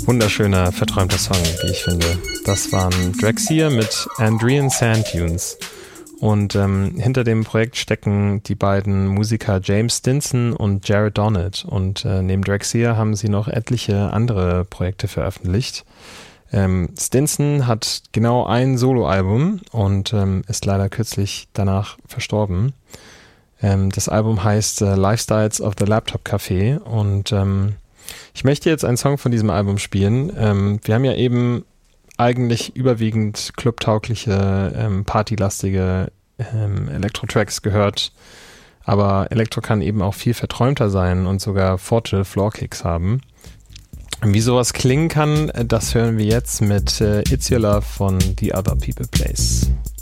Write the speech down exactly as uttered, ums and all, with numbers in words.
Wunderschöner, verträumter Song, wie ich finde. Das waren Drexciya mit Andrean Sand Dunes. Und ähm, hinter dem Projekt stecken die beiden Musiker James Stinson und Jared Donnet. Und äh, neben Drexciya haben sie noch etliche andere Projekte veröffentlicht. Ähm, Stinson hat genau ein Soloalbum und ähm, ist leider kürzlich danach verstorben. Ähm, das Album heißt äh, Lifestyles of the Laptop Café und ähm, ich möchte jetzt einen Song von diesem Album spielen. Ähm, wir haben ja eben eigentlich überwiegend clubtaugliche, ähm, partylastige ähm, Elektro-Tracks gehört, aber Elektro kann eben auch viel verträumter sein und sogar forte Floor-Kicks haben. Wie sowas klingen kann, das hören wir jetzt mit äh, It's Your Love von The Other People Place.